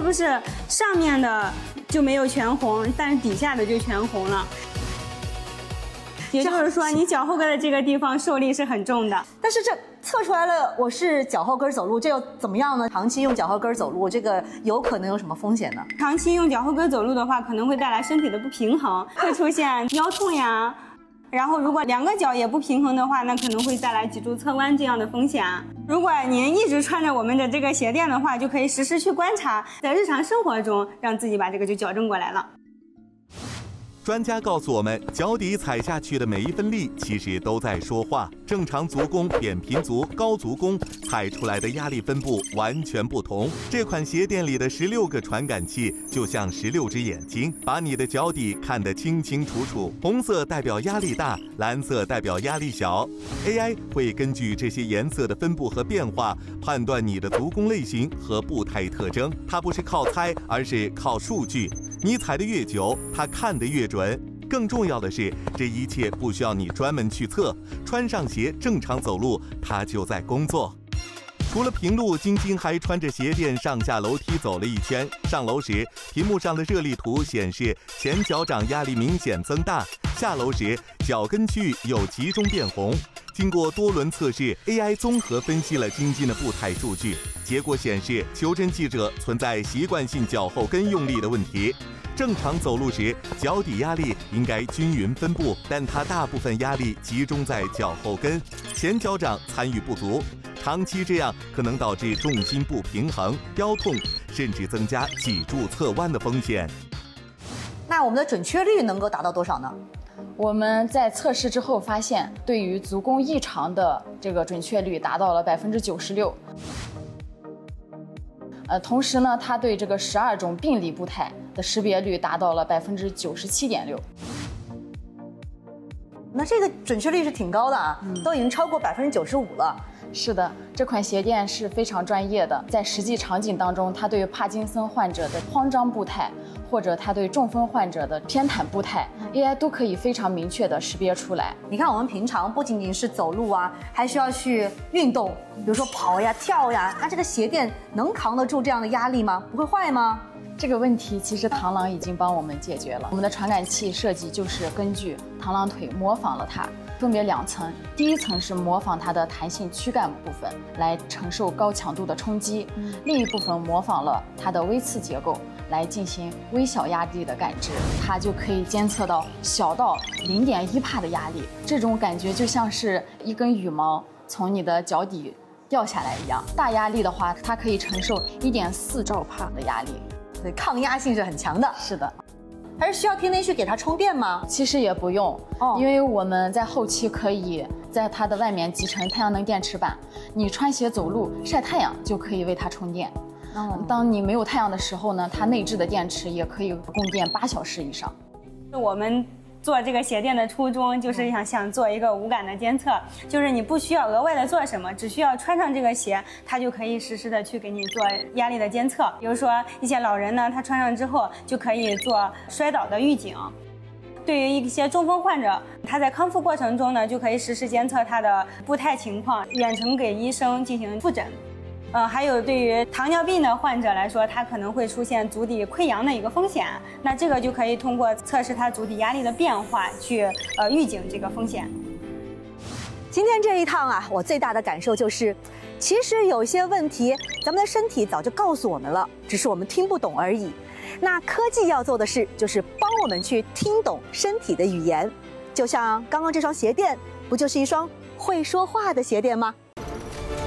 不是上面的就没有全红，但是底下的就全红了？也就是说，你脚后跟的这个地方受力是很重的。 但是这测出来了，我是脚后跟走路，这又怎么样呢？长期用脚后跟走路，这个有可能有什么风险呢？ 长期用脚后跟走路的话，可能会带来身体的不平衡，会出现腰痛呀。然后，如果两个脚也不平衡的话，那可能会带来脊柱侧弯这样的风险。如果您一直穿着我们的这个鞋垫的话，就可以实时去观察，在日常生活中让自己把这个就矫正过来了。 专家告诉我们，脚底踩下去的每一分力其实都在说话。正常足弓、扁平足、高足弓踩出来的压力分布完全不同。这款鞋垫里的16个传感器就像16只眼睛，把你的脚底看得清清楚楚。红色代表压力大，蓝色代表压力小。AI 会根据这些颜色的分布和变化，判断你的足弓类型和步态特征。它不是靠猜，而是靠数据。你踩得越久，它看得越准。更重要的是，这一切不需要你专门去测，穿上鞋正常走路，它就在工作。除了平路，晶晶还穿着鞋垫上下楼梯走了一圈。上楼时，屏幕上的热力图显示前脚掌压力明显增大；下楼时，脚跟区域有集中变红。经过多轮测试 ，AI 综合分析了晶晶的步态数据，结果显示，求诊记者存在习惯性脚后跟用力的问题。正常走路时，脚底压力应该均匀分布，但它大部分压力集中在脚后跟，前脚掌参与不足。长期这样可能导致重心不平衡、腰痛，甚至增加脊柱侧弯的风险。 那我们的准确率能够达到多少呢？ 我们在测试之后发现，对于足弓异常的这个准确率达到了96%。同时呢，它对这个12种病理步态的识别率达到了97.6%。 那这个准确率是挺高的啊，都已经超过95%了。 是的，这款鞋垫是非常专业的，在实际场景当中，它对帕金森患者的慌张步态，或者它对中风患者的偏袒步态 ，AI 都可以非常明确地识别出来。 你看，我们平常不仅仅是走路啊，还需要去运动，比如说跑呀、跳呀，那这个鞋垫能扛得住这样的压力吗？不会坏吗？ 这个问题其实螳螂已经帮我们解决了。我们的传感器设计就是根据螳螂腿模仿了它，分别2层。第一层是模仿它的弹性躯干部分，来承受高强度的冲击；另一部分模仿了它的微刺结构，来进行微小压力的感知。它就可以监测到小到0.1帕的压力，这种感觉就像是一根羽毛从你的脚底掉下来一样。大压力的话，它可以承受1.4兆帕的压力。 对，抗压性是很强的。 是的， 还是需要天天去给它充电吗？ 其实也不用，因为我们在后期可以在它的外面集成太阳能电池板，你穿鞋走路晒太阳就可以为它充电。当你没有太阳的时候呢，它内置的电池也可以供电8小时以上。 我们做这个鞋垫的初衷就是想做一个无感的监测，就是你不需要额外的做什么，只需要穿上这个鞋，它就可以实时的去给你做压力的监测。比如说一些老人呢，他穿上之后就可以做摔倒的预警。对于一些中风患者，他在康复过程中呢，就可以实时监测他的步态情况，远程给医生进行复诊。还有对于糖尿病的患者来说，他可能会出现足底溃疡的一个风险，那这个就可以通过测试他足底压力的变化去预警这个风险。 今天这一趟啊，我最大的感受就是，其实有些问题咱们的身体早就告诉我们了，只是我们听不懂而已。那科技要做的事就是帮我们去听懂身体的语言，就像刚刚这双鞋垫，不就是一双会说话的鞋垫吗？